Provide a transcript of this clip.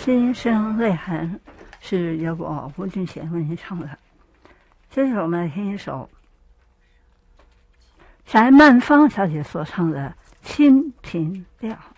心声泪痕是由我吴俊贤为您唱的。接着我们来听一首翟曼芳小姐所唱的《清平调》。